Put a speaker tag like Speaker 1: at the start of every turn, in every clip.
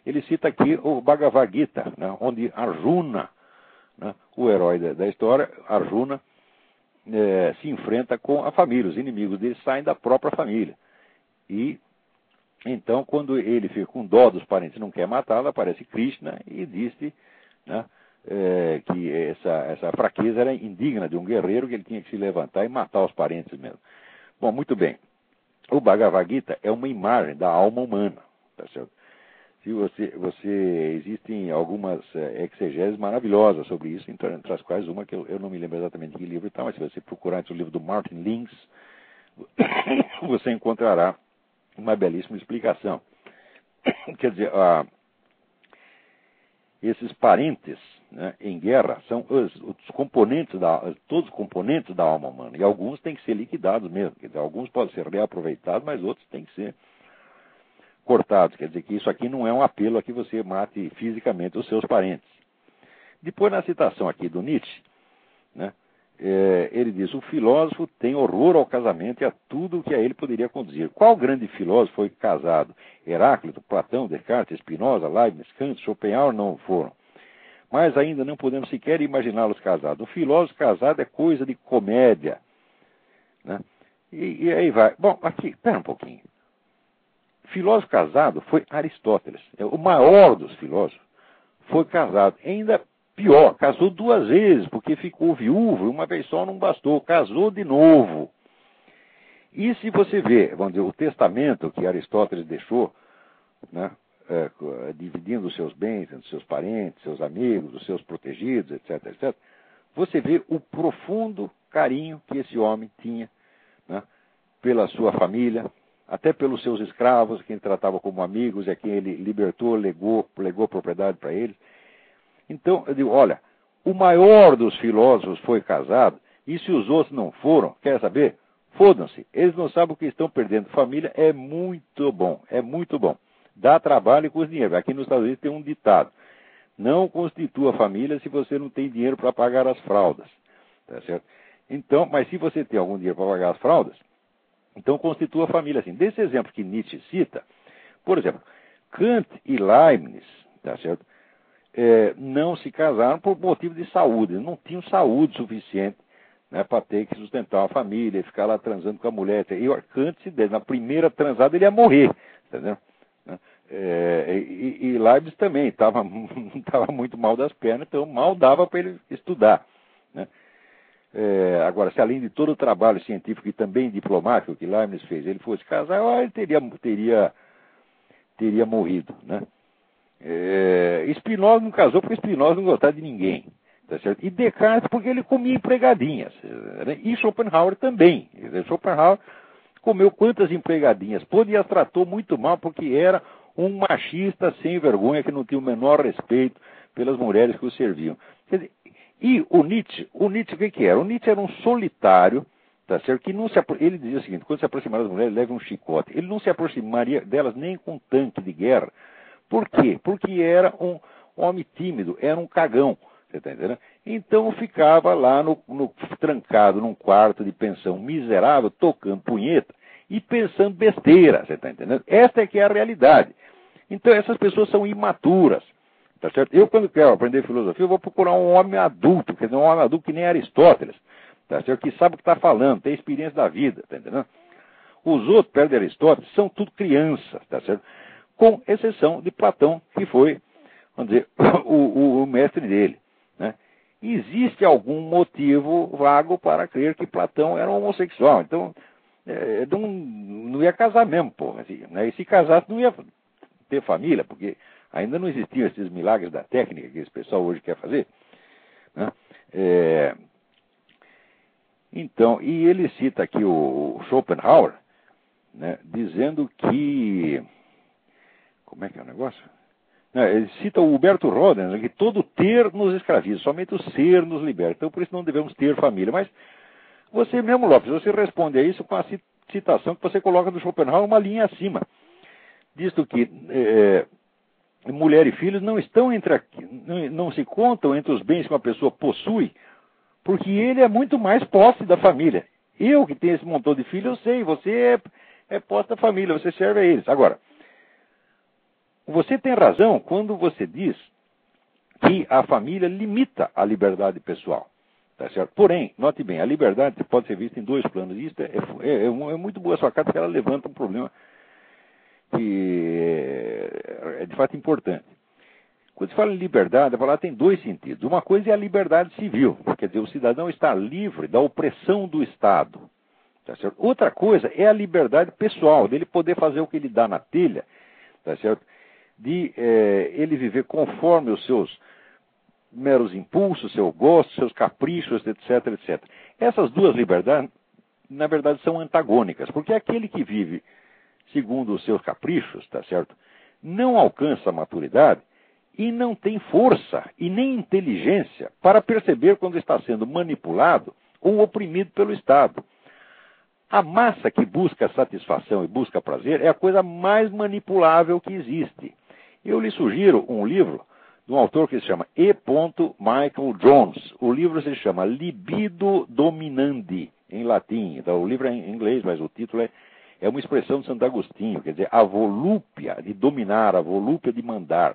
Speaker 1: ele cita aqui o Bhagavad Gita, né, onde Arjuna, né, o herói da história, Arjuna, se enfrenta com a família. Os inimigos dele saem da própria família. E então, quando ele fica com dó dos parentes e não quer matá-lo, aparece Krishna e diz-lhe, né, que essa fraqueza era indigna de um guerreiro, que ele tinha que se levantar e matar os parentes mesmo. Bom, muito bem. O Bhagavad Gita é uma imagem da alma humana, tá certo? Se existem algumas exegeses maravilhosas sobre isso, entre as quais uma que eu não me lembro exatamente de que livro está, mas se você procurar entre o livro do Martin Lins, você encontrará uma belíssima explicação. Quer dizer, esses parentes, né, em guerra são todos os componentes da alma humana, e alguns têm que ser liquidados mesmo. Quer dizer, alguns podem ser reaproveitados, mas outros têm que ser cortados. Quer dizer que isso aqui não é um apelo a que você mate fisicamente os seus parentes. Depois, na citação aqui do Nietzsche, né, ele diz: o filósofo tem horror ao casamento e a tudo o que a ele poderia conduzir. Qual grande filósofo foi casado? Heráclito, Platão, Descartes, Spinoza, Leibniz, Kant, Schopenhauer não foram. Mas ainda não podemos sequer imaginá-los casados. O filósofo casado é coisa de comédia, né? E aí vai. Bom, aqui, espera um pouquinho. Filósofo casado foi Aristóteles. O maior dos filósofos foi casado. Ainda pior, casou 2 vezes, porque ficou viúvo e uma vez só não bastou. Casou de novo. E se você vê, vamos dizer, o testamento que Aristóteles deixou, né, dividindo os seus bens entre seus parentes, seus amigos, os seus protegidos, etc., etc., você vê o profundo carinho que esse homem tinha, né, pela sua família, até pelos seus escravos, que ele tratava como amigos, e a quem ele libertou, legou propriedade para eles. Então, eu digo, olha, o maior dos filósofos foi casado, e se os outros não foram, quer saber? Fodam-se, eles não sabem o que estão perdendo. Família é muito bom, é muito bom. Dá trabalho e custa dinheiro. Aqui nos Estados Unidos tem um ditado: não constitua família se você não tem dinheiro para pagar as fraldas. Tá certo? Então, mas se você tem algum dinheiro para pagar as fraldas, então constitua a família assim. Desse exemplo que Nietzsche cita, por exemplo, Kant e Leibniz, tá certo? Não se casaram por motivo de saúde. Eles não tinham saúde suficiente, né, para ter que sustentar uma família e ficar lá transando com a mulher. E o Kant, na primeira transada, ele ia morrer. Entendeu? E Leibniz também estava muito mal das pernas, então mal dava para ele estudar, né? Agora, se além de todo o trabalho científico e também diplomático que Leibniz fez, ele fosse casar, ele teria morrido, né? Spinoza não casou porque Spinoza não gostava de ninguém, tá certo? E Descartes porque ele comia empregadinhas, né? E Schopenhauer também. Schopenhauer comeu quantas empregadinhas pôde e as tratou muito mal porque era um machista sem vergonha que não tinha o menor respeito pelas mulheres que o serviam. Quer dizer, e o Nietzsche o que era? O Nietzsche era um solitário, tá certo? Que ele dizia o seguinte: quando se aproximar das mulheres, leve um chicote. Ele não se aproximaria delas nem com um tanque de guerra. Por quê? Porque era um homem tímido, era um cagão. Você está entendendo? Então ficava lá trancado num quarto de pensão miserável, tocando punheta e pensando besteira. Você está entendendo? Esta é que é a realidade. Então essas pessoas são imaturas. Tá certo? Eu, quando quero aprender filosofia, eu vou procurar um homem adulto, quer dizer, um homem adulto que nem Aristóteles, tá certo? Que sabe o que está falando, tem experiência da vida, tá entendendo? Os outros, perto de Aristóteles, são tudo crianças, tá certo? Com exceção de Platão, que foi, vamos dizer, o mestre dele, né? Existe algum motivo vago para crer que Platão era um homossexual, então não ia casar mesmo, porra, assim, né? E se casasse não ia ter família, porque ainda não existiam esses milagres da técnica que esse pessoal hoje quer fazer, né? Então, e ele cita aqui o Schopenhauer, né, dizendo que... Como é que é o negócio? Ele cita o Huberto Roden, né, que todo ter nos escraviza, somente o ser nos liberta. Então, por isso não devemos ter família. Mas você mesmo, Lopes, você responde a isso com a citação que você coloca do Schopenhauer uma linha acima. Diz que... mulher e filhos não estão não se contam entre os bens que uma pessoa possui, porque ele é muito mais posse da família. Eu que tenho esse montão de filhos, eu sei, você é posse da família, você serve a eles. Agora, Você tem razão quando você diz que a família limita a liberdade pessoal. Tá certo? Porém, note bem, a liberdade pode ser vista em dois planos. Isso é muito boa a sua carta, porque ela levanta um problema que é de fato importante. Quando se fala em liberdade, a palavra tem dois sentidos. Uma coisa é a liberdade civil, quer dizer, o cidadão está livre da opressão do Estado. Tá certo? Outra coisa é a liberdade pessoal, dele poder fazer o que ele dá na telha, tá certo? De ele viver conforme os seus meros impulsos, seus gostos, seus caprichos, etc, etc. Essas duas liberdades, na verdade, são antagônicas, porque aquele que vive segundo os seus caprichos, tá certo, não alcança a maturidade e não tem força e nem inteligência para perceber quando está sendo manipulado ou oprimido pelo Estado. A massa que busca satisfação e busca prazer é a coisa mais manipulável que existe. Eu lhe sugiro um livro de um autor que se chama E. Michael Jones. O livro se chama Libido Dominandi, em latim. Então, o livro é em inglês, mas o título é uma expressão de Santo Agostinho, quer dizer, a volúpia de dominar, a volúpia de mandar.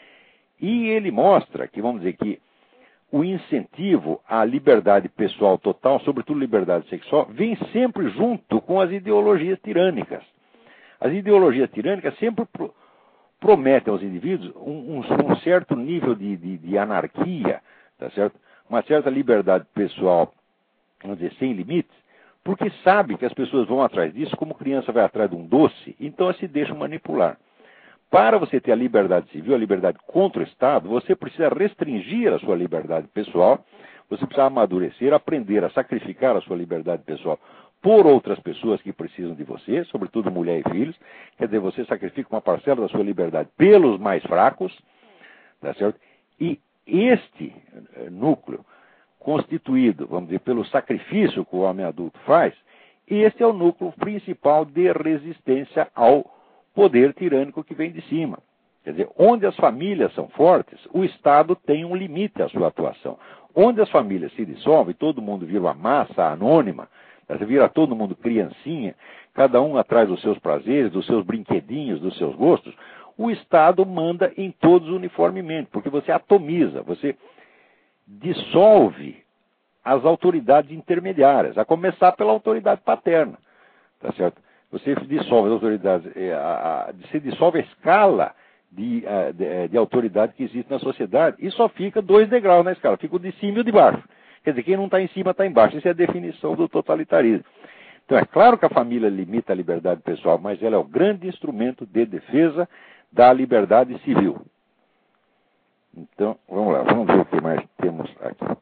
Speaker 1: E ele mostra que, vamos dizer, que o incentivo à liberdade pessoal total, sobretudo liberdade sexual, vem sempre junto com as ideologias tirânicas. As ideologias tirânicas sempre prometem aos indivíduos um certo nível de anarquia, tá certo? Uma certa liberdade pessoal, vamos dizer, sem limites, porque sabe que as pessoas vão atrás disso como criança vai atrás de um doce, então elas se deixam manipular. Para você ter a liberdade civil, a liberdade contra o Estado, você precisa restringir a sua liberdade pessoal, você precisa amadurecer, aprender a sacrificar a sua liberdade pessoal por outras pessoas que precisam de você, sobretudo mulher e filhos. Quer dizer, você sacrifica uma parcela da sua liberdade pelos mais fracos, tá certo? E este núcleo, constituído, vamos dizer, pelo sacrifício que o homem adulto faz, este é o núcleo principal de resistência ao poder tirânico que vem de cima. Quer dizer, onde as famílias são fortes, o Estado tem um limite à sua atuação. Onde as famílias se dissolvem, todo mundo vira uma massa anônima, vira todo mundo criancinha, cada um atrás dos seus prazeres, dos seus brinquedinhos, dos seus gostos, o Estado manda em todos uniformemente, porque você atomiza, você dissolve as autoridades intermediárias, a começar pela autoridade paterna, tá certo? Você dissolve as autoridades, você dissolve a escala de autoridade que existe na sociedade e só fica 2 degraus na escala, fica o de cima e o de baixo. Quer dizer, quem não está em cima está embaixo. Essa é a definição do totalitarismo. Então, é claro que a família limita a liberdade pessoal, mas ela é o grande instrumento de defesa da liberdade civil. Então, vamos lá, vamos ver o que mais temos aqui.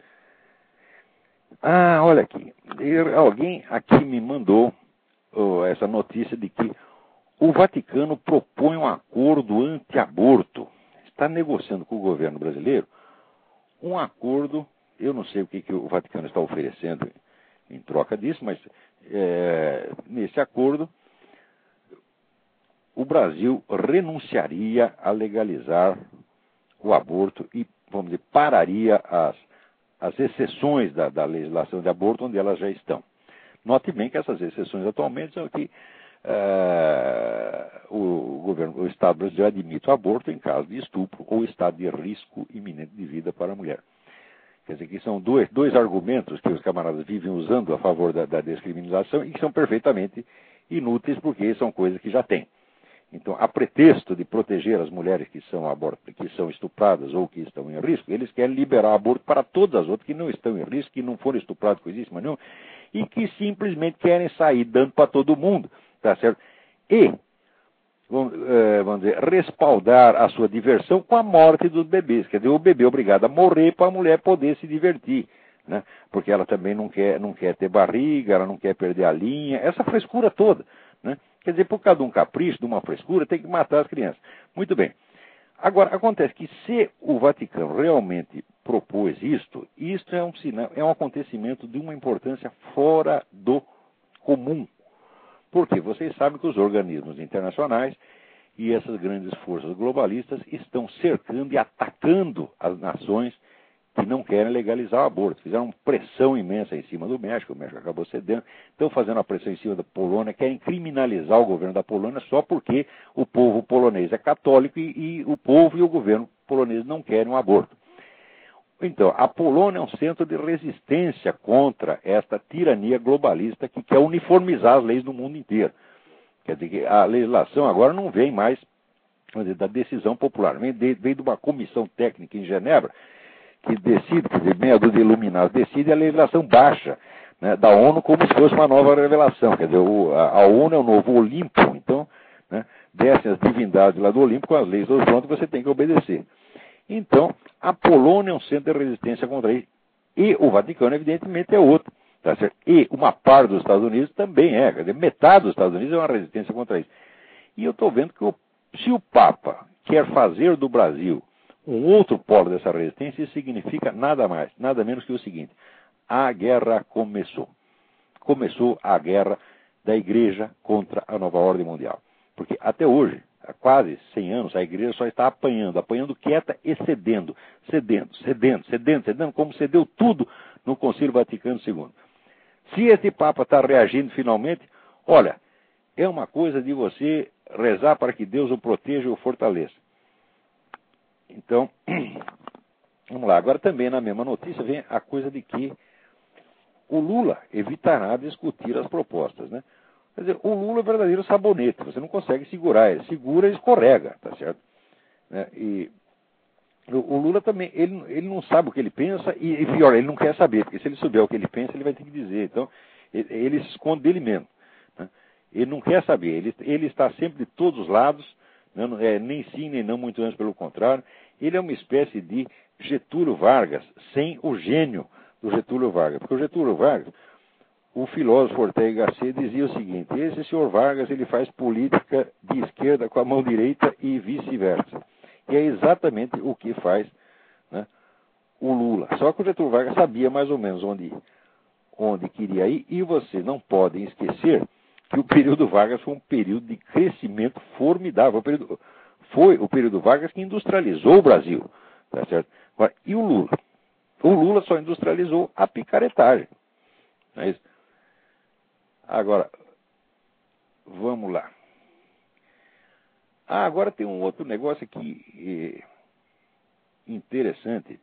Speaker 1: Ah, olha aqui. Alguém aqui me mandou essa notícia de que o Vaticano propõe um acordo anti-aborto. Está negociando com o governo brasileiro um acordo. Eu não sei o que o Vaticano está oferecendo em troca disso, mas nesse acordo o Brasil renunciaria a legalizar o aborto e, vamos dizer, pararia as exceções da legislação de aborto onde elas já estão. Note bem que essas exceções atualmente são que o Estado brasileiro admite o aborto em caso de estupro ou estado de risco iminente de vida para a mulher. Quer dizer, que são dois argumentos que os camaradas vivem usando a favor da descriminalização e que são perfeitamente inúteis porque são coisas que já têm. Então, a pretexto de proteger as mulheres que são estupradas ou que estão em risco, eles querem liberar o aborto para todas as outras que não estão em risco, que não foram estupradas coisíssima nenhuma, e que simplesmente querem sair dando para todo mundo, tá certo? E, vamos dizer, respaldar a sua diversão com a morte dos bebês. Quer dizer, o bebê é obrigado a morrer para a mulher poder se divertir, né? Porque ela também não quer ter barriga, ela não quer perder a linha, essa frescura toda, né? Quer dizer, por causa de um capricho, de uma frescura, tem que matar as crianças. Muito bem. Agora, acontece que se o Vaticano realmente propôs isto é um sinal, é um acontecimento de uma importância fora do comum. Porque vocês sabem que os organismos internacionais e essas grandes forças globalistas estão cercando e atacando as nações que não querem legalizar o aborto. Fizeram uma pressão imensa em cima do México, o México acabou cedendo. Estão fazendo uma pressão em cima da Polônia, querem criminalizar o governo da Polônia só porque o povo polonês é católico e o povo e o governo polonês não querem um aborto. Então, a Polônia é um centro de resistência contra esta tirania globalista que quer uniformizar as leis do mundo inteiro. Quer dizer que a legislação agora não vem mais da decisão popular, vem de uma comissão técnica em Genebra que decide, quer dizer, meia dúzia de iluminados decide, a legislação baixa, né, da ONU como se fosse uma nova revelação. Quer dizer, a ONU é o novo Olimpo, então, né, descem as divindades lá do Olimpo com as leis do pronto, você tem que obedecer. Então, a Polônia é um centro de resistência contra isso. E o Vaticano, evidentemente, é outro. Tá certo? E uma parte dos Estados Unidos também é. Quer dizer, metade dos Estados Unidos é uma resistência contra isso. E eu estou vendo que se o Papa quer fazer do Brasil um outro polo dessa resistência, isso significa nada mais, nada menos que o seguinte: a guerra começou. Começou a guerra da Igreja contra a nova ordem mundial. Porque até hoje, há quase 100 anos, a Igreja só está apanhando quieta e cedendo, como cedeu tudo no Concílio Vaticano II. Se esse Papa está reagindo finalmente, olha, é uma coisa de você rezar para que Deus o proteja e o fortaleça. Então, vamos lá. Agora também na mesma notícia vem a coisa de que o Lula evitará discutir as propostas, né? Quer dizer, o Lula é um verdadeiro sabonete, você não consegue segurar ele. Segura e escorrega, tá certo? Né? E o Lula também, ele não sabe o que ele pensa e pior, ele não quer saber, porque se ele souber o que ele pensa, ele vai ter que dizer. Então, ele se esconde dele mesmo. Né? Ele não quer saber, ele está sempre de todos os lados, né? Nem sim, nem não, muito antes pelo contrário. Ele é uma espécie de Getúlio Vargas, sem o gênio do Getúlio Vargas. Porque o Getúlio Vargas, o filósofo Ortega Gasset dizia o seguinte: esse senhor Vargas, ele faz política de esquerda com a mão direita e vice-versa. E é exatamente o que faz, né, o Lula. Só que o Getúlio Vargas sabia mais ou menos onde queria ir, e vocês não podem esquecer que o período Vargas foi um período de crescimento formidável. Foi o período Vargas que industrializou o Brasil. Tá certo? Agora, e o Lula? O Lula só industrializou a picaretagem. Não é isso? Agora, vamos lá. Agora tem um outro negócio aqui interessante,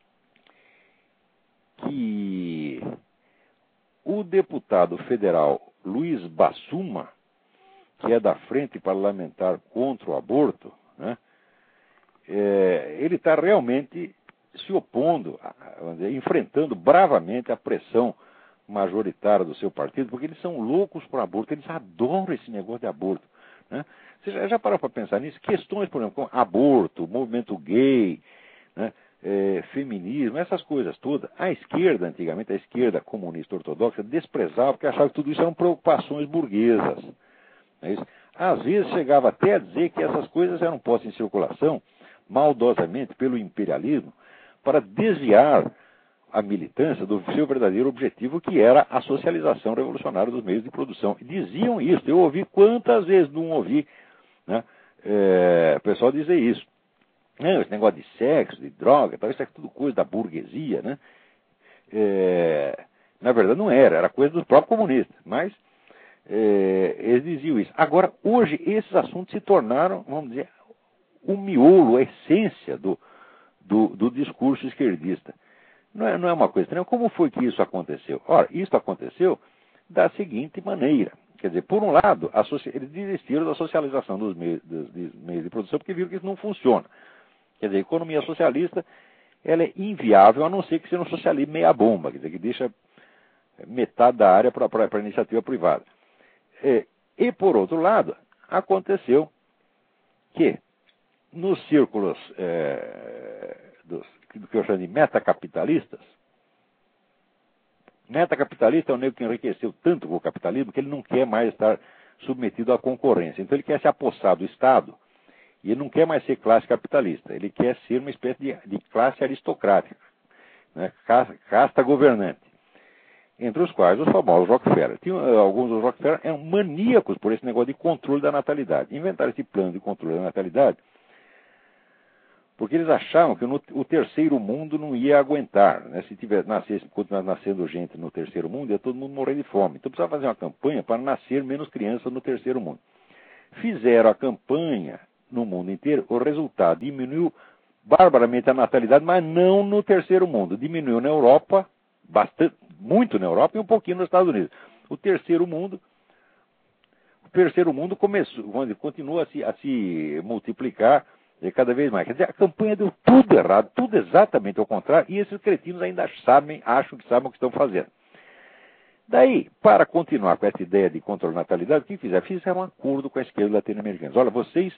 Speaker 1: que o deputado federal Luiz Bassuma, que é da Frente Parlamentar contra o Aborto, né, ele está realmente se opondo, vamos dizer, enfrentando bravamente a pressão majoritária do seu partido, porque eles são loucos por aborto, eles adoram esse negócio de aborto. Né? Você já parou para pensar nisso? Questões, por exemplo, como aborto, movimento gay, né, feminismo, essas coisas todas. A esquerda, antigamente, a esquerda comunista ortodoxa, desprezava porque achava que tudo isso eram preocupações burguesas. Não é isso? Às vezes chegava até a dizer que essas coisas eram postas em circulação, maldosamente, pelo imperialismo, para desviar a militância do seu verdadeiro objetivo, que era a socialização revolucionária dos meios de produção. E diziam isso. Eu ouvi quantas vezes não ouvi, né, o pessoal dizer isso. Não, esse negócio de sexo, de droga, tal, isso é tudo coisa da burguesia, né? Na verdade não era coisa dos próprios comunistas, mas eles diziam isso. Agora, hoje, esses assuntos se tornaram, vamos dizer, o miolo, a essência do discurso esquerdista. Não é uma coisa estranha. Como foi que isso aconteceu? Ora, isso aconteceu da seguinte maneira. Quer dizer, por um lado, eles desistiram da socialização dos meios de produção porque viram que isso não funciona. Quer dizer, a economia socialista, ela é inviável, a não ser que seja um socialismo meia bomba, quer dizer, que deixa metade da área para a iniciativa privada. E, por outro lado, aconteceu que nos círculos do que eu chamo de metacapitalistas, metacapitalista é o nego que enriqueceu tanto com o capitalismo que ele não quer mais estar submetido à concorrência. Então ele quer se apossar do Estado e ele não quer mais ser classe capitalista. Ele quer ser uma espécie de classe aristocrática, né? Casta governante. Entre os quais os famosos Rockefeller. Alguns dos Rockefeller eram maníacos por esse negócio de controle da natalidade. Inventaram esse plano de controle da natalidade porque eles achavam que o terceiro mundo não ia aguentar, né? Se continuar nascendo gente no terceiro mundo, ia todo mundo morrer de fome. Então precisava fazer uma campanha para nascer menos crianças no terceiro mundo. Fizeram a campanha no mundo inteiro, o resultado diminuiu barbaramente a natalidade, mas não no terceiro mundo. Diminuiu na Europa, bastante, muito na Europa e um pouquinho nos Estados Unidos. O terceiro mundo começou, continua a se multiplicar cada vez mais. Quer dizer, a campanha deu tudo errado, tudo exatamente ao contrário, e esses cretinos ainda acham que sabem o que estão fazendo. Daí, para continuar com essa ideia de controle da natalidade, o que fizeram? Fizeram um acordo com a esquerda latino-americana. Olha, vocês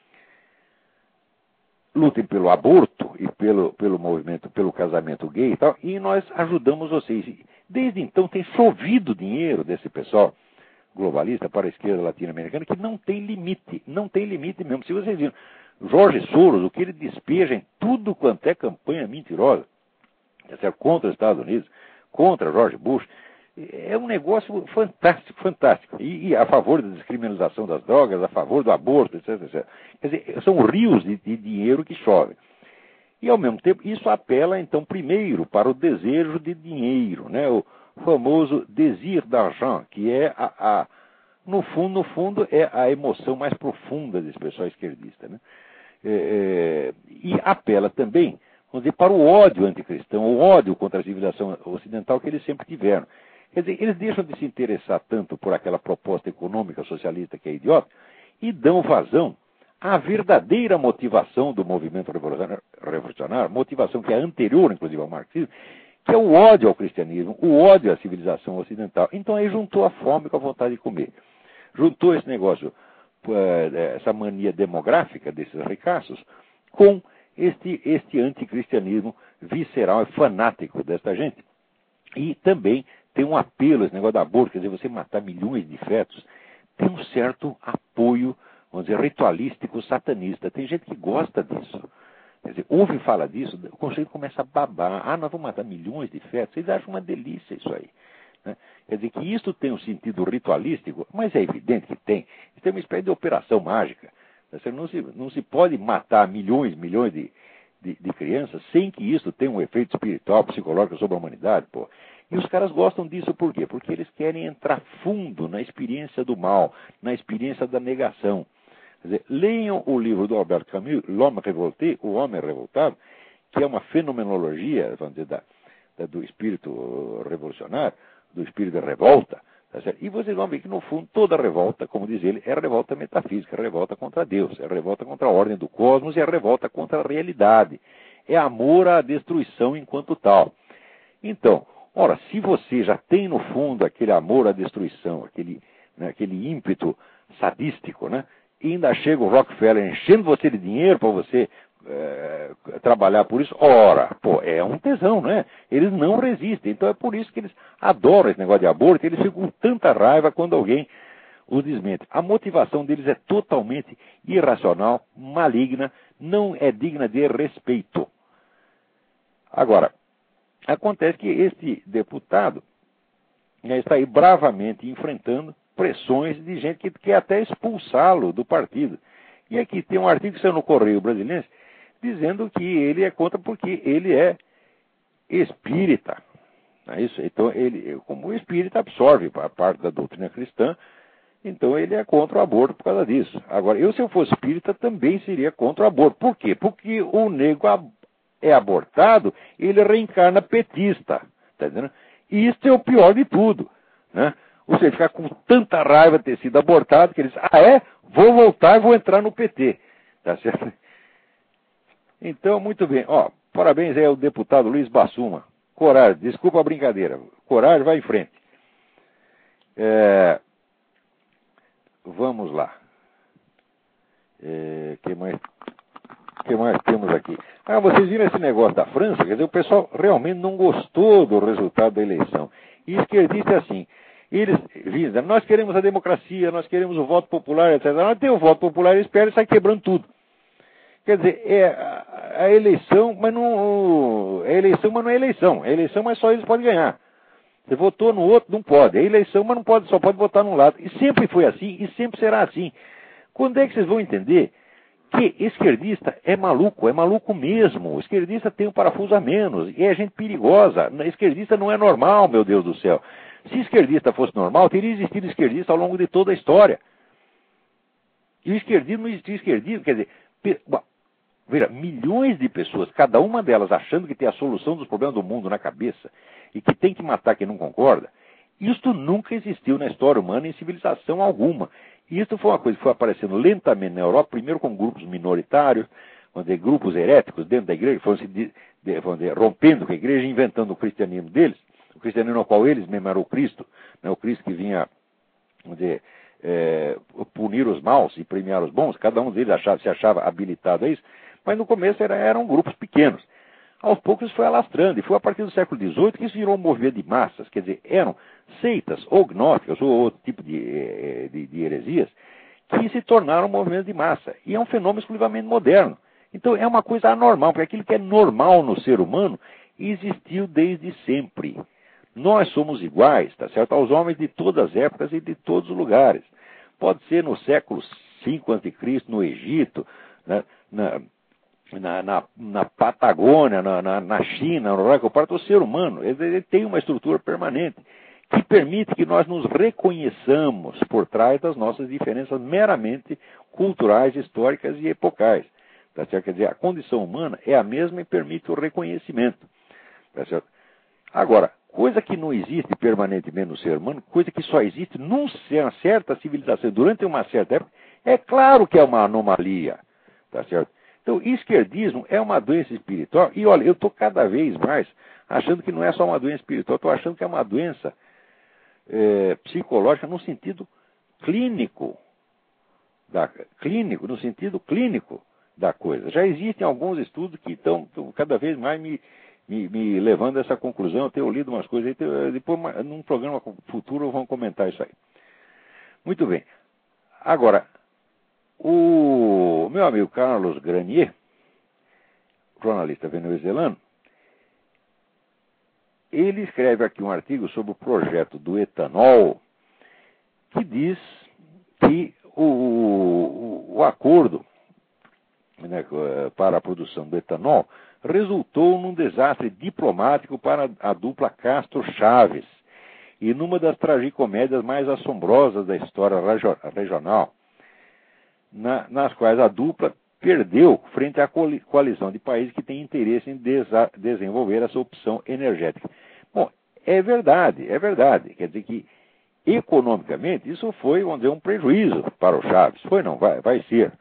Speaker 1: lutem pelo aborto e pelo movimento, pelo casamento gay e tal, e nós ajudamos vocês. Desde então tem chovido dinheiro desse pessoal globalista para a esquerda latino-americana que não tem limite mesmo. Se vocês viram, Jorge Soros, o que ele despeja em tudo quanto é campanha mentirosa, contra os Estados Unidos, contra George Bush, é um negócio fantástico. E a favor da descriminalização das drogas, a favor do aborto, etc. Quer dizer, são rios de dinheiro que chovem. E, ao mesmo tempo, isso apela, então, primeiro para o desejo de dinheiro, né? O famoso désir d'argent, que é, no fundo, é a emoção mais profunda desse pessoal esquerdista, né? E apela também, vamos dizer, para o ódio anticristão, o ódio contra a civilização ocidental que eles sempre tiveram. Quer dizer, eles deixam de se interessar tanto por aquela proposta econômica socialista que é idiota e dão vazão à verdadeira motivação do movimento revolucionário, motivação que é anterior, inclusive, ao marxismo, que é o ódio ao cristianismo, o ódio à civilização ocidental. Então aí juntou a fome com a vontade de comer. Juntou esse negócio, essa mania demográfica desses ricaços, com este anticristianismo visceral e fanático desta gente. E também tem um apelo, esse negócio do aborto, quer dizer, você matar milhões de fetos, tem um certo apoio, vamos dizer, ritualístico satanista. Tem gente que gosta disso. Quer dizer, ouve falar disso, o conceito começa a babar. Ah, nós vamos matar milhões de fetos. Vocês acham uma delícia isso aí, né? Quer dizer que isso tem um sentido ritualístico, mas é evidente que tem. Isso é uma espécie de operação mágica. Você não se pode matar milhões de crianças sem que isso tenha um efeito espiritual, psicológico sobre a humanidade, pô. E os caras gostam disso por quê? Porque eles querem entrar fundo na experiência do mal, na experiência da negação. Quer dizer, leiam o livro do Albert Camus, L'Homme Révolté, O Homem Revoltado, que é uma fenomenologia, vamos dizer, do espírito revolucionário, do espírito de revolta. Tá certo? E vocês vão ver que, no fundo, toda revolta, como diz ele, é revolta metafísica, é revolta contra Deus, é revolta contra a ordem do cosmos e é revolta contra a realidade. É amor à destruição enquanto tal. Então, ora, se você já tem, no fundo, aquele amor à destruição, aquele ímpeto sadístico, né? E ainda chega o Rockefeller enchendo você de dinheiro para você trabalhar por isso, ora, pô, é um tesão, né? Eles não resistem. Então é por isso que eles adoram esse negócio de aborto, eles ficam com tanta raiva quando alguém os desmente. A motivação deles é totalmente irracional, maligna, não é digna de respeito. Agora, acontece que este deputado está aí bravamente enfrentando pressões de gente que quer até expulsá-lo do partido. E aqui tem um artigo que saiu no Correio Brasiliense dizendo que ele é contra porque ele é espírita. Não é isso? Então, ele, como o espírita absorve a parte da doutrina cristã, então ele é contra o aborto por causa disso. Agora, se eu fosse espírita, também seria contra o aborto. Por quê? Porque o nego é abortado, ele reencarna petista. Tá entendendo? E isso é o pior de tudo, né? Você ficar com tanta raiva de ter sido abortado, que eles, vou voltar e vou entrar no PT. Tá certo? Então, muito bem. Ó, parabéns aí ao deputado Luiz Bassuma. Coragem, desculpa a brincadeira. Coragem, vai em frente. Vamos lá. Que mais temos aqui? Vocês viram esse negócio da França? Quer dizer, o pessoal realmente não gostou do resultado da eleição. E esquerdista é assim. Eles dizem, nós queremos a democracia, nós queremos o voto popular, etc. Nós temos o voto popular, eles perdem e saem quebrando tudo. Quer dizer, a eleição, mas não é eleição. É eleição, mas só eles podem ganhar. Você votou no outro, não pode. É eleição, mas não pode, só pode votar num lado. E sempre foi assim, e sempre será assim. Quando é que vocês vão entender que esquerdista é maluco mesmo. O esquerdista tem um parafuso a menos e é gente perigosa. Esquerdista não é normal, meu Deus do céu. Se esquerdista fosse normal, teria existido esquerdista ao longo de toda a história. E o esquerdismo não existia esquerdismo, quer dizer, veja, milhões de pessoas, cada uma delas achando que tem a solução dos problemas do mundo na cabeça e que tem que matar quem não concorda. Isto nunca existiu na história humana em civilização alguma. E isso foi uma coisa que foi aparecendo lentamente na Europa, primeiro com grupos minoritários, grupos heréticos dentro da igreja, foram rompendo com a igreja, inventando o cristianismo deles, o cristianismo no qual eles mesmo eram o Cristo, né, o Cristo que vinha punir os maus e premiar os bons, cada um deles se achava habilitado a isso, mas no começo eram grupos pequenos. Aos poucos isso foi alastrando, e foi a partir do século XVIII que isso virou um movimento de massas, quer dizer, eram seitas ou gnósticas ou outro tipo de heresias que se tornaram um movimento de massa. E é um fenômeno exclusivamente moderno. Então é uma coisa anormal, porque aquilo que é normal no ser humano existiu desde sempre. Nós somos iguais, tá certo? Aos homens de todas as épocas e de todos os lugares. Pode ser no século V a.C., no Egito, na Patagônia, na China, no Raio Parto, o ser humano ele tem uma estrutura permanente que permite que nós nos reconheçamos por trás das nossas diferenças meramente culturais, históricas e epocais. Tá certo? Quer dizer, a condição humana é a mesma e permite o reconhecimento. Tá certo? Agora, coisa que não existe permanentemente no ser humano, coisa que só existe numa certa civilização, durante uma certa época, é claro que é uma anomalia. Tá certo? Então, esquerdismo é uma doença espiritual, e olha, eu estou cada vez mais achando que não é só uma doença espiritual, estou achando que é uma doença psicológica no sentido clínico, no sentido clínico da coisa. Já existem alguns estudos que estão cada vez mais me levando a essa conclusão. Eu tenho lido umas coisas aí, depois num programa futuro vamos comentar isso aí. Muito bem. Agora, o meu amigo Carlos Granier, jornalista venezuelano, ele escreve aqui um artigo sobre o projeto do etanol, que diz que o acordo, né, para a produção do etanol resultou num desastre diplomático para a dupla Castro-Chaves e numa das tragicomédias mais assombrosas da história regional, nas quais a dupla perdeu frente à coalizão de países que têm interesse em desenvolver essa opção energética. Bom, é verdade. Quer dizer que, economicamente, isso foi, vamos dizer, um prejuízo para o Chaves. Foi, não, vai ser.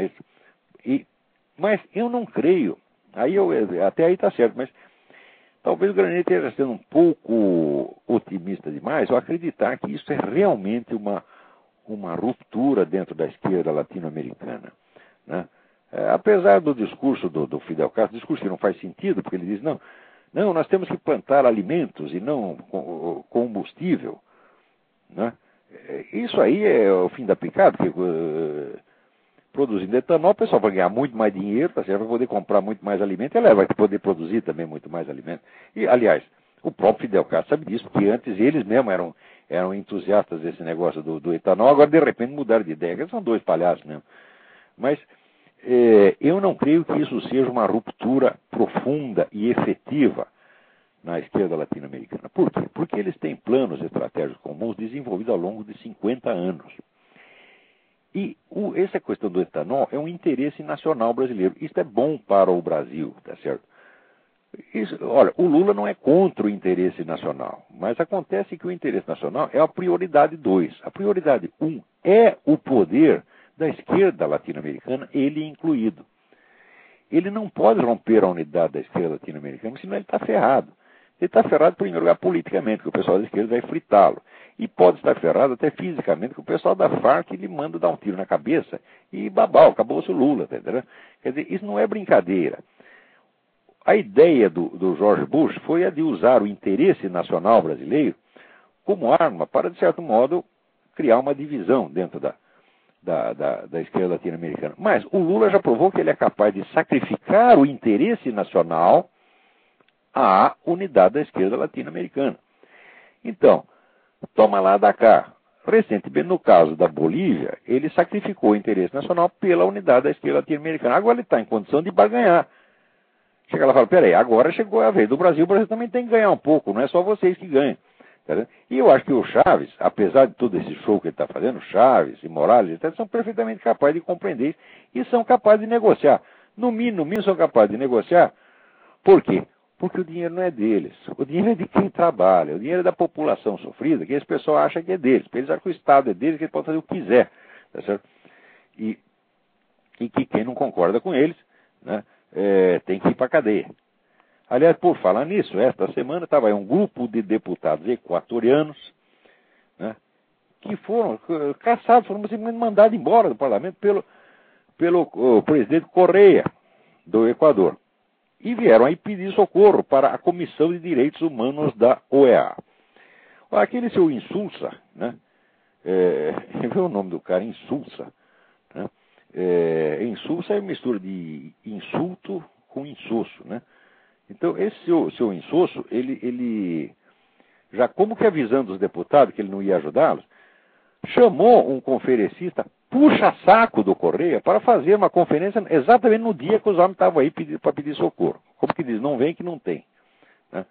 Speaker 1: Mas eu não creio. Até aí está certo, mas talvez o Granier esteja sendo um pouco otimista demais ao acreditar que isso é realmente uma ruptura dentro da esquerda latino-americana, né? Apesar do discurso do Fidel Castro, discurso que não faz sentido, porque ele diz, não, nós temos que plantar alimentos e não combustível, né? Isso aí é o fim da picada, porque produzindo etanol, o pessoal vai ganhar muito mais dinheiro, tá certo? Vai poder comprar muito mais alimento, e ela vai poder produzir também muito mais alimento. E, aliás, o próprio Fidel Castro sabe disso, porque antes eles mesmos eram entusiastas desse negócio do etanol, agora de repente mudaram de ideia, eles são dois palhaços mesmo. Mas eu não creio que isso seja uma ruptura profunda e efetiva na esquerda latino-americana. Por quê? Porque eles têm planos estratégicos comuns desenvolvidos ao longo de 50 anos. E essa questão do etanol é um interesse nacional brasileiro. Isso é bom para o Brasil, tá certo? Olha, o Lula não é contra o interesse nacional, mas acontece que o interesse nacional é a prioridade 2. A prioridade 1 é o poder da esquerda latino-americana, ele incluído. Ele não pode romper a unidade da esquerda latino-americana, senão ele está ferrado. Ele está ferrado, em primeiro lugar, politicamente, porque o pessoal da esquerda vai fritá-lo. E pode estar ferrado até fisicamente, porque o pessoal da Farc lhe manda dar um tiro na cabeça e babau, acabou-se o Lula, tá entendendo? Quer dizer, isso não é brincadeira. A ideia do George Bush foi a de usar o interesse nacional brasileiro como arma para, de certo modo, criar uma divisão dentro da esquerda latino-americana. Mas o Lula já provou que ele é capaz de sacrificar o interesse nacional à unidade da esquerda latino-americana. Então, toma lá da cá. recentemente, no caso da Bolívia, ele sacrificou o interesse nacional pela unidade da esquerda latino-americana. Agora ele está em condição de barganhar. Chega lá e fala, peraí, agora chegou a vez do Brasil, o Brasil também tem que ganhar um pouco, não é só vocês que ganham. Tá, e eu acho que o Chaves, apesar de todo esse show que ele está fazendo, Chaves e Morales, etc., são perfeitamente capazes de compreender isso e são capazes de negociar. No mínimo são capazes de negociar. Por quê? Porque o dinheiro não é deles. O dinheiro é de quem trabalha. O dinheiro é da população sofrida, que esse pessoal acha que é deles. Eles acham que o Estado é deles, que ele pode fazer o que quiser. Tá certo? E que quem não concorda com eles, né, tem que ir para a cadeia. Aliás, por falar nisso, esta semana estava aí um grupo de deputados equatorianos, né, que foram caçados, foram simplesmente mandados embora do parlamento pelo presidente Correia, do Equador. E vieram aí pedir socorro para a Comissão de Direitos Humanos da OEA. Aquele seu Insulza, né? Viu o nome do cara? Insulza. Né? Insulza é mistura de insulto com insosso, né? Então, esse seu insosso, ele já como que avisando os deputados que ele não ia ajudá-los, chamou um conferencista puxa-saco do Correia para fazer uma conferência exatamente no dia que os homens estavam aí para pedir socorro. Como que diz? Não vem que não tem. Né?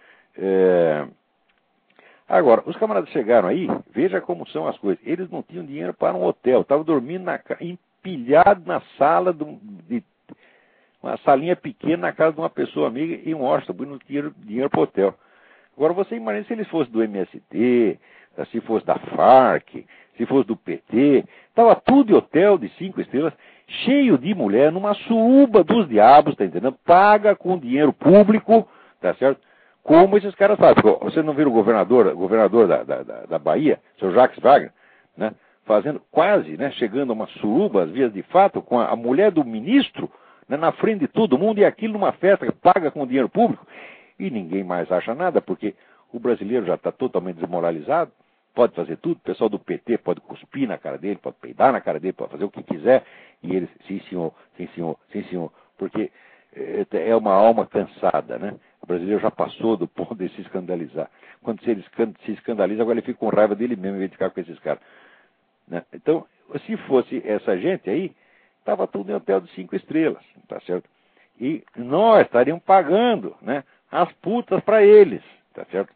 Speaker 1: Agora, os camaradas chegaram aí, veja como são as coisas. Eles não tinham dinheiro para um hotel, estavam dormindo empilhados na sala de uma salinha pequena na casa de uma pessoa amiga em Washington, porque não tinha dinheiro para o hotel. Agora, você imagina se eles fossem do MST, se fosse da FARC, se fosse do PT, estava tudo em hotel de 5 estrelas, cheio de mulher, numa suruba dos diabos, tá entendendo? Paga com dinheiro público, tá certo? Como esses caras fazem. Você não viu o governador da Bahia, seu Jacques Wagner, né? Fazendo quase, né? Chegando a uma suruba, às vezes de fato, com a mulher do ministro, né, na frente de todo mundo, e aquilo numa festa que paga com dinheiro público, e ninguém mais acha nada, porque o brasileiro já está totalmente desmoralizado, pode fazer tudo, o pessoal do PT pode cuspir na cara dele, pode peidar na cara dele, pode fazer o que quiser, e ele, sim senhor, sim senhor, sim senhor, porque é uma alma cansada, né? O brasileiro já passou do ponto de se escandalizar. Quando ele se escandaliza, agora ele fica com raiva dele mesmo, em vez de ficar com esses caras. Né? Então, se fosse essa gente aí, estava tudo em hotel de 5 estrelas, tá certo? E nós estaríamos pagando, né, as putas para eles, tá certo?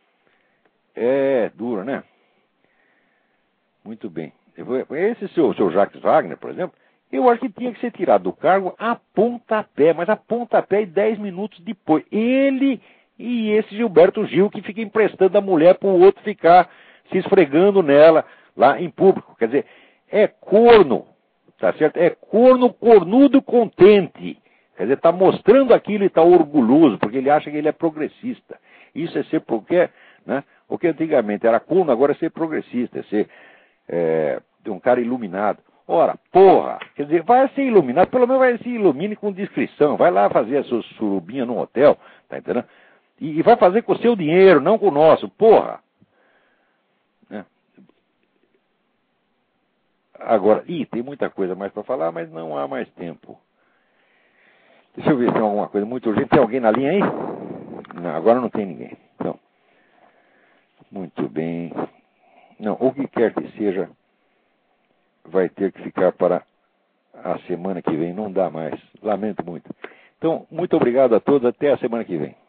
Speaker 1: É duro, né? Muito bem. Esse seu Jacques Wagner, por exemplo, eu acho que tinha que ser tirado do cargo a pontapé, mas a pontapé e 10 minutos depois. Ele e esse Gilberto Gil que fica emprestando a mulher para o outro ficar se esfregando nela lá em público. Quer dizer, é corno, tá certo? É cornudo contente. Quer dizer, está mostrando aquilo e está orgulhoso, porque ele acha que ele é progressista. Isso é ser porque, né? O que antigamente era corno, agora é ser progressista, é ser um cara iluminado. Ora, porra, quer dizer, vai ser iluminado, pelo menos vai se ilumine com discrição, vai lá fazer a sua surubinha num hotel, tá entendendo? E vai fazer com o seu dinheiro, não com o nosso, porra. Né? Agora, tem muita coisa mais para falar, mas não há mais tempo. Deixa eu ver se tem alguma coisa muito urgente. Tem alguém na linha aí? Não, agora não tem ninguém. Então, muito bem. Não, o que quer que seja, vai ter que ficar para a semana que vem. Não dá mais. Lamento muito. Então, muito obrigado a todos. Até a semana que vem.